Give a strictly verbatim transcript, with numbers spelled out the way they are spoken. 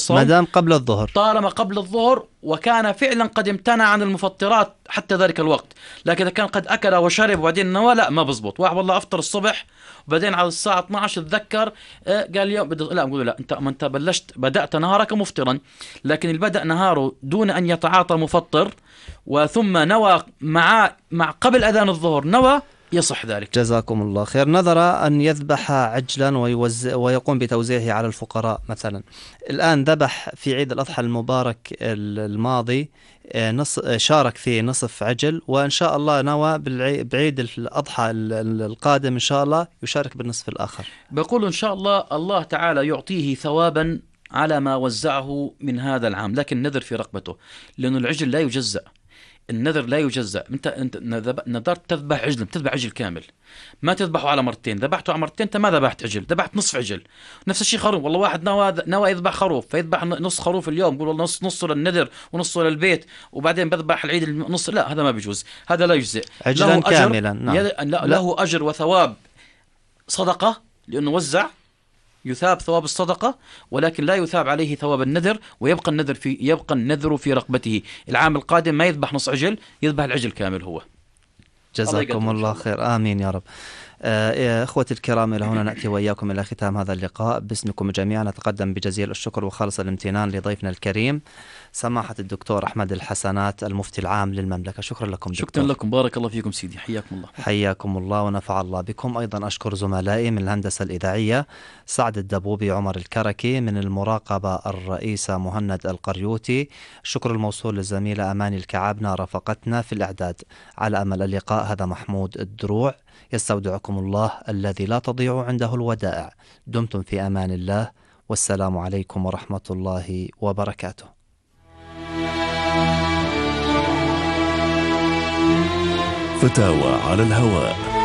الصوم ما دام قبل الظهر، طالما قبل الظهر وكان فعلا قد امتنع عن المفطرات حتى ذلك الوقت. لكن إذا كان قد أكل وشرب وبعدين نوى، لا ما بزبط. واحد والله أفطر الصبح وبعدين على الساعة اثني عشر تذكر آه قال اليوم بدي، لا نقول لا، أنت ما أنت بلشت بدأت نهارك مفطرا. لكن اللي بدأ نهاره دون أن يتعاطى مفطر وثم نوى مع مع قبل أذان الظهر نوى، يصح ذلك. جزاكم الله خير. نذر أن يذبح عجلا ويوزع ويقوم بتوزيعه على الفقراء مثلا، الآن ذبح في عيد الأضحى المبارك الماضي نص شارك في نصف عجل، وإن شاء الله نوى بعيد الأضحى القادم إن شاء الله يشارك بالنصف الآخر. بقول إن شاء الله الله تعالى يعطيه ثوابا على ما وزعه من هذا العام، لكن نذر في رقبته، لأنه العجل لا يجزأ، النذر لا يجزأ. انت انت نذرت تذبح عجل، بتذبح عجل كامل، ما تذبحه على مرتين. ذبحته على مرتين انت ما ذبحت عجل، ذبحت نصف عجل. نفس الشيء خروف، والله واحد نوى نوى يذبح خروف فيذبح نص خروف اليوم، يقول والله نص نصه للنذر ونصه للبيت وبعدين بذبح العيد النص، لا هذا ما بيجوز، هذا لا يجزئ. عجلا كاملا. نعم. لا له أجر وثواب صدقة لأنه وزع، يثاب ثواب الصدقة، ولكن لا يثاب عليه ثواب النذر، ويبقى النذر في يبقى النذر في رقبته. العام القادم ما يذبح نص عجل، يذبح العجل كامل هو. جزاكم الله خير، آمين يا رب. آه إخوتي الكرام، إلى هنا نأتي وإياكم إلى ختام هذا اللقاء. باسمكم جميعا نتقدم بجزيل الشكر وخالص الامتنان لضيفنا الكريم سماحة الدكتور أحمد الحسنات المفتي العام للمملكة. شكرا لكم دكتور. شكرا لكم، بارك الله فيكم سيدي، حياكم الله. حياكم الله ونفع الله بكم. أيضا أشكر زملائي من الهندسة الإذاعية سعد الدبوبي، عمر الكركي، من المراقبة الرئيسة مهند القريوتي. الشكر الموصول للزميلة أماني الكعابنة رافقتنا في الإعداد. على أمل اللقاء، هذا محمود الدروع، يستودعكم الله الذي لا تضيع عنده الودائع. دمتم في أمان الله، والسلام عليكم ورحمة الله وبركاته. فتاوى على الهواء.